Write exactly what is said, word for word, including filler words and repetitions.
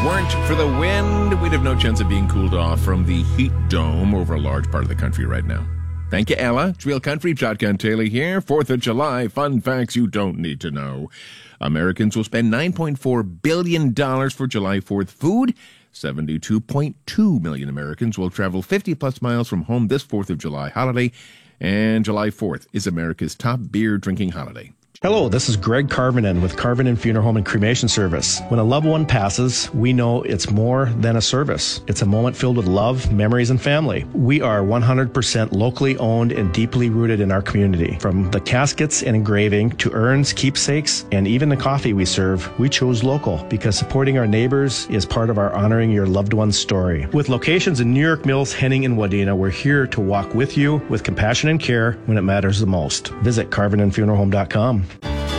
weren't for the wind, we'd have no chance of being cooled off from the heat dome over a large part of the country right now. Thank you, Ella. It's Real Country. Shotgun Taylor here. fourth of July. Fun facts you don't need to know. Americans will spend nine point four billion dollars for July fourth food. seventy-two point two million Americans will travel fifty plus miles from home this fourth of July holiday. And July fourth is America's top beer drinking holiday. Hello, this is Greg Carvinen with Carvinen Funeral Home and Cremation Service. When a loved one passes, we know it's more than a service. It's a moment filled with love, memories, and family. We are one hundred percent locally owned and deeply rooted in our community. From the caskets and engraving to urns, keepsakes, and even the coffee we serve, we chose local because supporting our neighbors is part of our honoring your loved one's story. With locations in New York Mills, Henning, and Wadena, we're here to walk with you with compassion and care when it matters the most. Visit carvinen funeral home dot com.